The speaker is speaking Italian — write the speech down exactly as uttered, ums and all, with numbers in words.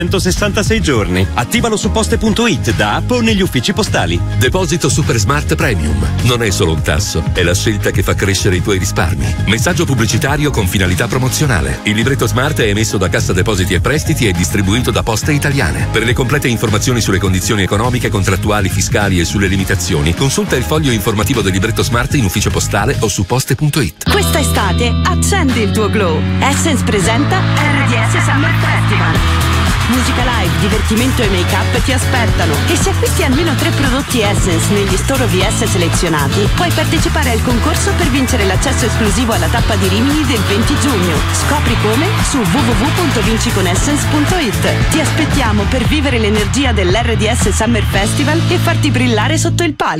centosessantasei giorni. Attivalo su poste punto it, da app o negli uffici postali. Deposito Super Smart Premium. Non è solo un tasso, è la scelta che fa crescere i tuoi risparmi. Messaggio pubblicitario con finalità promozionale. Il libretto Smart è emesso da Cassa Depositi e Prestiti e distribuito da Poste Italiane. Per le complete informazioni sulle condizioni economiche, contrattuali, fiscali e sulle limitazioni, consulta il foglio informativo del libretto Smart in ufficio postale o su poste punto it. Questa estate accendi il tuo glow. Essence presenta R D S Summer Festival. Musica live, divertimento e make-up ti aspettano e se acquisti almeno tre prodotti Essence negli store O V S selezionati puoi partecipare al concorso per vincere l'accesso esclusivo alla tappa di Rimini del venti giugno. Scopri come su w w w punto vinciconessence punto it. Ti aspettiamo per vivere l'energia dell'R D S Summer Festival e farti brillare sotto il palco.